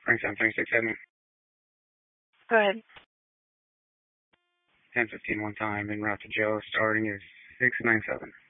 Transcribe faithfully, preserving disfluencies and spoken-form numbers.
Frank seven three six seven. Go ahead. ten fifteen one time, en route to Joe, starting is six nine seven.